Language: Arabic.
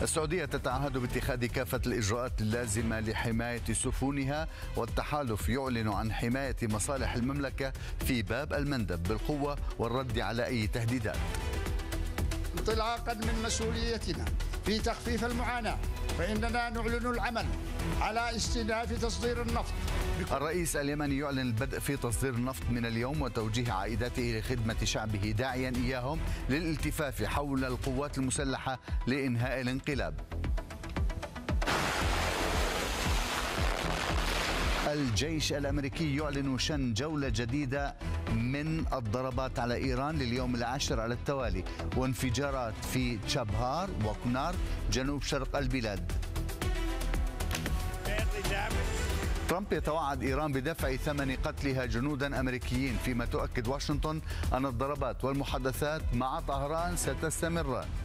السعودية تتعهد باتخاذ كافة الإجراءات اللازمة لحماية سفنها، والتحالف يعلن عن حماية مصالح المملكة في باب المندب بالقوة والرد على أي تهديدات. انطلاقا من مسؤوليتنا في تخفيف المعاناة، فإننا نعلن العمل على استئناف تصدير النفط. الرئيس اليمني يعلن البدء في تصدير النفط من اليوم وتوجيه عائداته لخدمة شعبه، داعيا إياهم للالتفاف حول القوات المسلحة لإنهاء الانقلاب. الجيش الأمريكي يعلن شن جولة جديدة من الضربات على إيران لليوم العاشر على التوالي، وانفجارات في تشابهار وكنار جنوب شرق البلاد. ترامب يتوعد إيران بدفع ثمن قتلها جنودا أمريكيين، فيما تؤكد واشنطن أن الضربات والمحادثات مع طهران ستستمران.